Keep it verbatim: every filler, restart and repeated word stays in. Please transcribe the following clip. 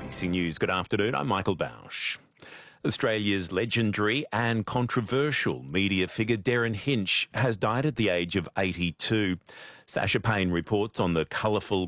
A B C News, good afternoon. I'm Michael Bausch. Australia's legendary and controversial media figure Derryn Hinch has died at the age of eighty-two. Sasha Payne reports on the colourful